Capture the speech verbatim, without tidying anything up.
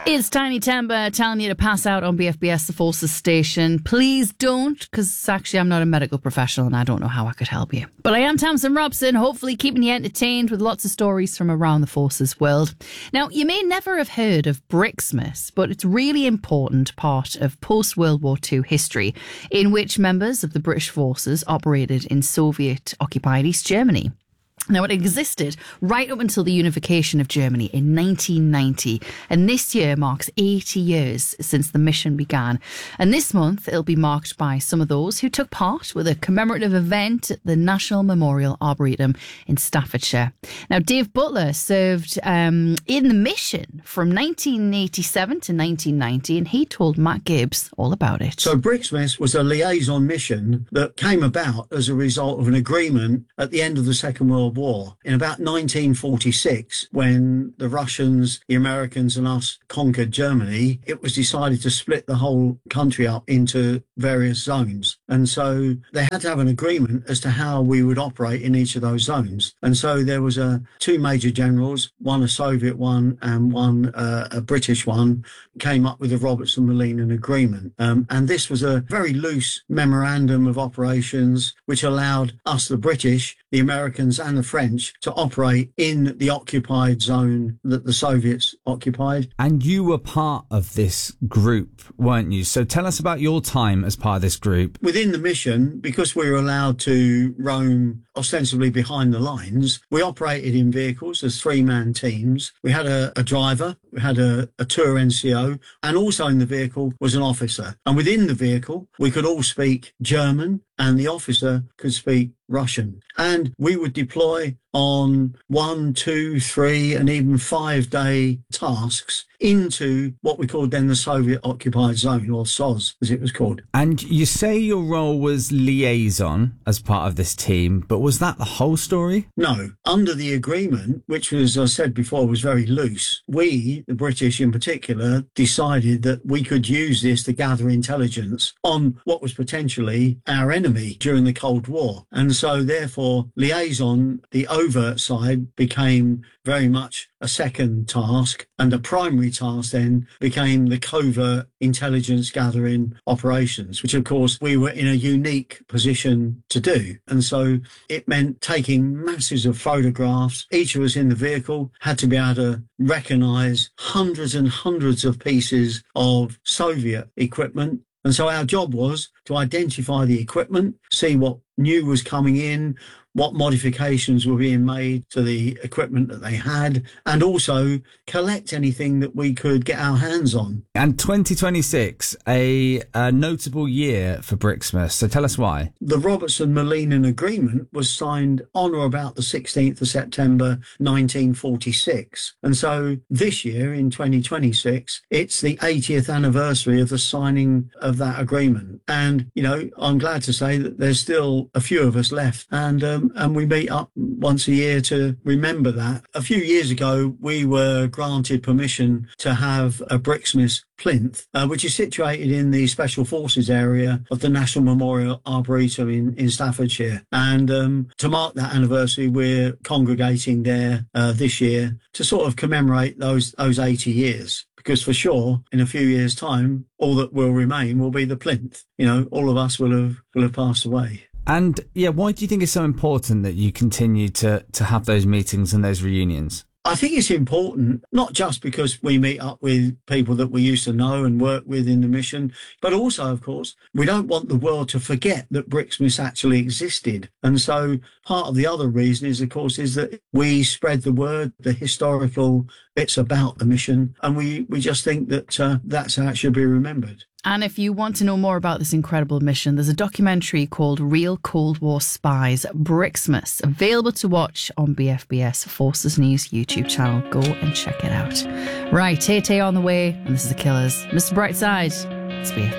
It's Tiny Temper telling you to pass out on B F B S, the Forces station. Please don't, because actually I'm not a medical professional and I don't know how I could help you. But I am Tamsin Robson, hopefully keeping you entertained with lots of stories from around the Forces world. Now, you may never have heard of Brixmas, but it's a really important part of post-World War Two history, in which members of the British forces operated in Soviet-occupied East Germany. Now, it existed right up until the unification of Germany in nineteen ninety, and this year marks eighty years since the mission began. And this month, it'll be marked by some of those who took part with a commemorative event at the National Memorial Arboretum in Staffordshire. Now, Dave Butler served um, in the mission from nineteen eighty-seven to nineteen ninety, and he told Matt Gibbs all about it. So Brixmas was a liaison mission that came about as a result of an agreement at the end of the Second World War. War. In about nineteen forty-six, when the Russians, the Americans and us conquered Germany, it was decided to split the whole country up into various zones. And so they had to have an agreement as to how we would operate in each of those zones. And so there was a two major generals, one a Soviet one and one uh, a British one, came up with the Robertson-Malinin Agreement. Um, and this was a very loose memorandum of operations which allowed us, the British, the Americans and the French, to operate in the occupied zone that the Soviets occupied. And you were part of this group, weren't you? So tell us about your time as part of this group. Within the mission, because we were allowed to roam ostensibly behind the lines, we operated in vehicles as three-man teams. We had a, a driver, we had a, a tour N C O, and also in the vehicle was an officer. And within the vehicle, we could all speak German, and the officer could speak Russian. And we would deploy on one, two, three, and even five-day tasks into what we called then the Soviet-occupied zone, or S O Z, as it was called. And you say your role was liaison as part of this team, but was that the whole story? No. Under the agreement, which was, as I said before, was very loose, we, the British in particular, decided that we could use this to gather intelligence on what was potentially our enemy during the Cold War. And so, therefore, liaison, the overt side, became very much a second task, and the primary task then became the covert intelligence gathering operations, which of course we were in a unique position to do. And so it meant taking masses of photographs. Each of us in the vehicle had to be able to recognise hundreds and hundreds of pieces of Soviet equipment. And so our job was to identify the equipment, see what new was coming in, what modifications were being made to the equipment that they had, and also collect anything that we could get our hands on. And twenty twenty-six, a, a notable year for Brixmas. So tell us why. The Robertson-Malinin Agreement was signed on or about the sixteenth of September nineteen forty-six. And so this year, in twenty twenty-six, it's the eightieth anniversary of the signing of that agreement. And, you know, I'm glad to say that there's still a few of us left, and um, and we meet up once a year to remember that. A few years ago, we were granted permission to have a Brixmas plinth, uh, which is situated in the Special Forces area of the National Memorial Arboretum in, in Staffordshire. And um, to mark that anniversary, we're congregating there uh, this year to sort of commemorate those those eighty years. Because for sure, in a few years' time, all that will remain will be the plinth. You know, all of us will have will have passed away. And yeah, why do you think it's so important that you continue to, to have those meetings and those reunions? I think it's important, not just because we meet up with people that we used to know and work with in the mission, but also, of course, we don't want the world to forget that Brixmas actually existed. And so part of the other reason is, of course, is that we spread the word, the historical bits about the mission, and we, we just think that uh, that's how it should be remembered. And if you want to know more about this incredible mission, there's a documentary called Real Cold War Spies, Brixmas, available to watch on B F B S Forces News YouTube channel. Go and check it out. Right, Tay Tay on the way, and this is The Killers. Mister Brightside, it's B F B S.